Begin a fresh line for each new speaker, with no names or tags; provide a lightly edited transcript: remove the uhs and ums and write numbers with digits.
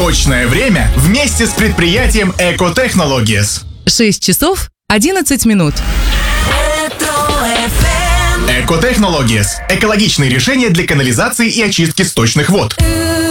Точное время вместе с предприятием Eco Technologies.
6 часов 11 минут.
Eco Technologies – экологичные решения для канализации и очистки сточных вод.